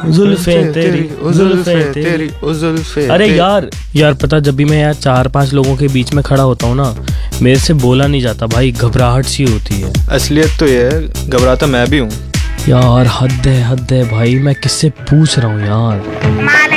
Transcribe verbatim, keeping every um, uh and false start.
जुल्फे तेरी ओ जुल्फे तेरी ओ जुल्फे। अरे यार यार पता, जब भी मैं यार चार पांच लोगों के बीच में खड़ा होता हूँ ना, मेरे से बोला नहीं जाता भाई, घबराहट सी होती है। असलियत तो ये है, घबराता मैं भी हूँ यार। हद है हद है भाई, मैं किससे पूछ रहा हूँ यार।